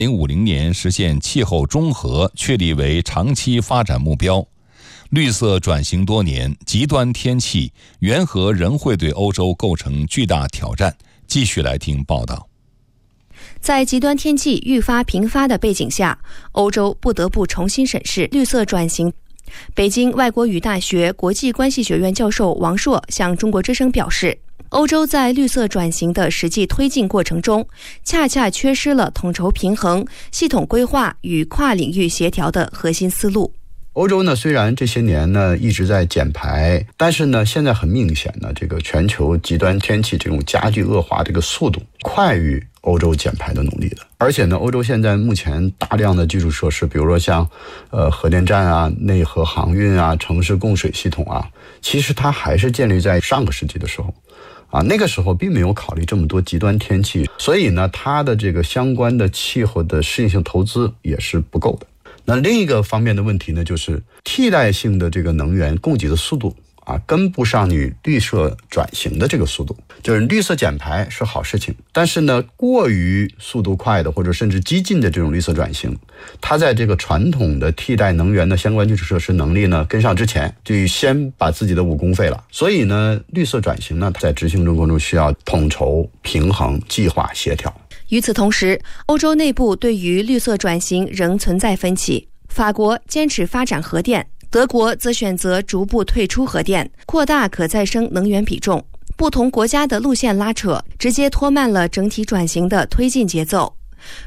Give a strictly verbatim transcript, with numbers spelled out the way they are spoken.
零五零年实现气候中和确立为长期发展目标。绿色转型多年，极端天气、缘核仍会对欧洲构成巨大挑战。继续来听报道。 在极端天气愈发频发的背景下，欧洲不得不重新审视绿色转型。北京外国语大学国际关系学院教授王硕向中国之声表示，欧洲在绿色转型的实际推进过程中，恰恰缺失了统筹平衡、系统规划与跨领域协调的核心思路。 欧洲呢，虽然这些年呢一直在减排，但是呢，现在很明显呢，这个全球极端天气这种加剧恶化这个速度快于欧洲减排的努力的。而且呢，欧洲现在目前大量的基础设施，比如说像呃核电站啊、内河航运啊、城市供水系统啊，其实它还是建立在上个世纪的时候。啊，那个时候并没有考虑这么多极端天气，所以呢，它的这个相关的气候的适应性投资也是不够的。那另一个方面的问题呢，就是替代性的这个能源供给的速度啊，跟不上你绿色转型的这个速度。就是绿色减排是好事情，但是呢，过于速度快的或者甚至激进的这种绿色转型，它在这个传统的替代能源的相关基础设施能力呢跟上之前，就先把自己的武功废了。所以呢，绿色转型呢，在执行过程中需要统筹、平衡、计划、协调。 与此同时，欧洲内部对于绿色转型仍存在分歧。法国坚持发展核电，德国则选择逐步退出核电，扩大可再生能源比重。不同国家的路线拉扯，直接拖慢了整体转型的推进节奏。